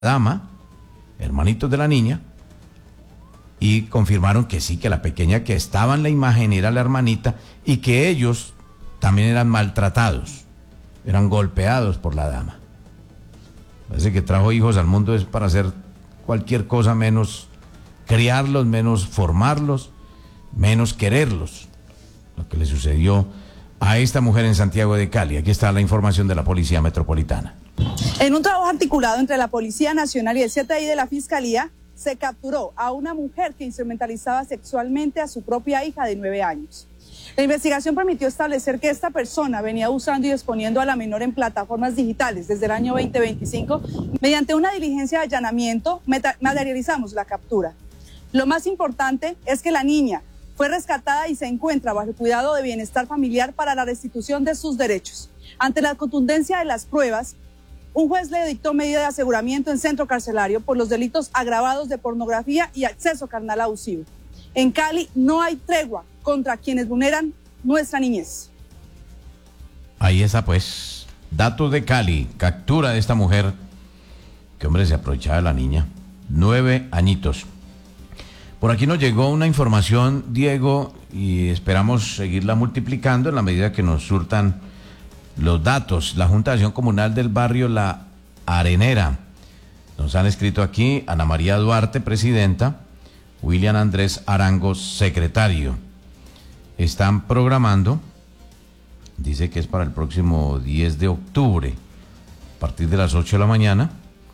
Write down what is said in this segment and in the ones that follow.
dama, hermanitos de la niña, y confirmaron que sí, que la pequeña que estaba en la imagen era la hermanita y que ellos también eran maltratados, eran golpeados por la dama. Parece que trajo hijos al mundo es para hacer cualquier cosa menos criarlos, menos formarlos, menos quererlos. Lo que le sucedió a esta mujer en Santiago de Cali. Aquí está la información de la Policía Metropolitana. En un trabajo articulado entre la Policía Nacional y el CTI de la Fiscalía, se capturó a una mujer que instrumentalizaba sexualmente a su propia hija de 9 años. La investigación permitió establecer que esta persona venía usando y exponiendo a la menor en plataformas digitales desde el año 2025. Mediante una diligencia de allanamiento, materializamos la captura. Lo más importante es que la niña fue rescatada y se encuentra bajo el cuidado de bienestar familiar para la restitución de sus derechos. Ante la contundencia de las pruebas, un juez le dictó medida de aseguramiento en centro carcelario por los delitos agravados de pornografía y acceso carnal abusivo. En Cali no hay tregua contra quienes vulneran nuestra niñez. Ahí está pues, datos de Cali, captura de esta mujer, que hombre se aprovechaba de la niña, 9 añitos. Por aquí nos llegó una información, Diego, y esperamos seguirla multiplicando en la medida que nos surtan los datos. La Junta de Acción Comunal del barrio La Arenera. Nos han escrito aquí Ana María Duarte, presidenta, William Andrés Arango, secretario. Están programando, dice que es para el próximo 10 de octubre, a partir de las 8 de la mañana,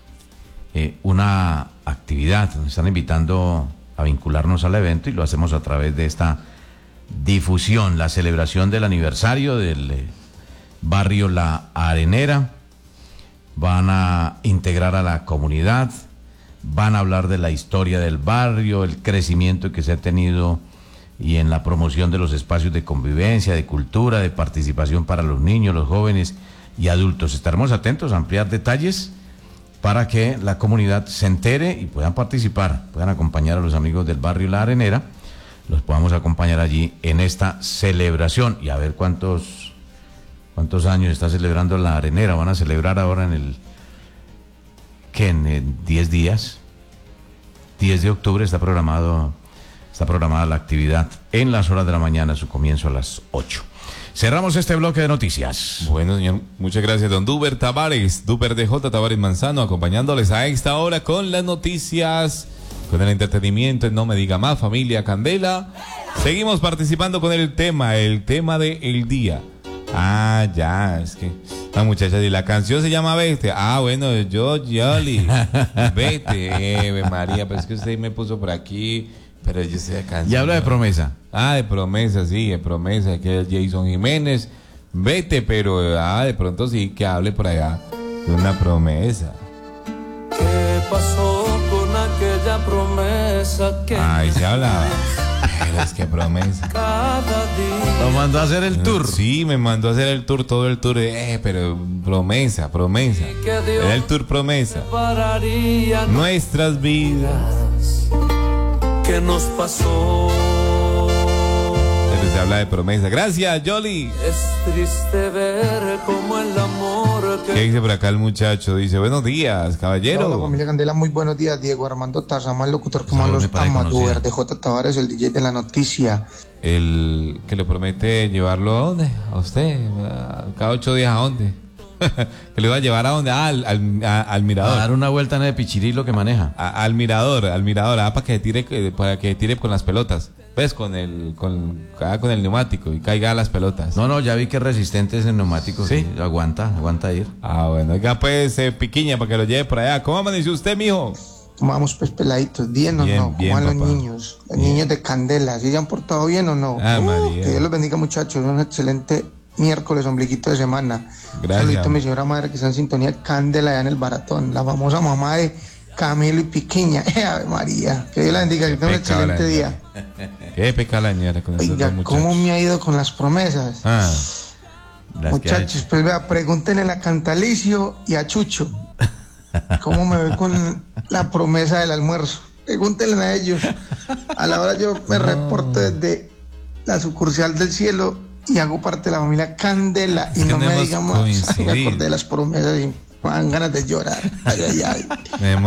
una actividad. Nos están invitando a vincularnos al evento y lo hacemos a través de esta difusión, la celebración del aniversario del barrio La Arenera. Van a integrar a la comunidad, van a hablar de la historia del barrio, el crecimiento que se ha tenido y en la promoción de los espacios de convivencia, de cultura, de participación para los niños, los jóvenes y adultos. Estaremos atentos a ampliar detalles para que la comunidad se entere y puedan participar, puedan acompañar a los amigos del barrio La Arenera, los podamos acompañar allí en esta celebración y a ver cuántos años está celebrando La Arenera. Van a celebrar ahora en 10 días, 10 de octubre está programada la actividad en las horas de la mañana, su comienzo a las 8. Cerramos este bloque de noticias. Bueno, señor, muchas gracias, don Duber Tavares, Duber DJ Tavares Manzano, acompañándoles a esta hora con las noticias, con el entretenimiento en No Me Diga Más, familia Candela. Seguimos participando con el tema del día. Ah, ya, es que la muchacha y la canción se llama Vete. Ah, bueno, Yoli, Vete, María, pero es que usted me puso por aquí, pero yo sé la canción. Y habla de promesa. Ah, de promesa, sí, de promesa, que es Jason Jiménez. Vete, pero de pronto sí que hable por allá de una promesa. ¿Qué pasó con aquella promesa que Ay, se habla. Pero es que promesa. cada día Lo mandó a hacer el tour. Sí, me mandó a hacer el tour, todo el tour. Pero promesa. Era el tour promesa. pararía Nuestras vidas. ¿Qué nos pasó? Pero se habla de promesa. Gracias, Yoli. Es triste ver cómo el amor ¿Qué dice por acá el muchacho? Dice, buenos días, caballero. Hola, familia Candela, muy buenos días. Diego Armando Tarzamán, locutor como Saludos, los mi padre ama, conocido. de J. Tavares, el DJ de la noticia. El que le promete llevarlo ¿a dónde? ¿A usted? ¿Cada 8 días a dónde? Que le va a llevar a dónde? Al A mirador. dar una vuelta en el pichirilo que maneja. Al mirador, para que tire con las pelotas. Pues con el neumático y caiga a las pelotas. No, ya vi que es resistente ese neumático. ¿Sí? Sí, aguanta ir. Ah, bueno, oiga pues, piquiña, para que lo lleve por allá. ¿Cómo amaneció usted, mijo? Vamos pues peladitos, ¿bien o Bien, no? bien, ¿Cómo van papá. los niños? Los niños de Candela, ¿sí se han portado bien o no? Ah, María. Que Dios los bendiga, muchachos. Un excelente miércoles, ombliguito de semana. Gracias. Saludito a mi señora madre que está en sintonía de Candela allá en el Baratón, la famosa mamá de Camilo y Piquiña. Ave María, que Dios la bendiga, que tenga un Pecado la excelente ñera. día. Qué pecado la ñera con esos Oiga, dos ¿cómo muchachos. me ha ido con las promesas? Las que ha Muchachos, hecho. pues vea, pregúntenle a Cantalicio y a Chucho cómo me ve con la promesa del almuerzo. Pregúntenle a ellos. A la hora yo me reporto desde la sucursal del cielo y hago parte de la familia Candela y no me Tenemos digan más. coincidir. Me acordé de las promesas y Me dan ganas de llorar. Ay, ay, ay. Me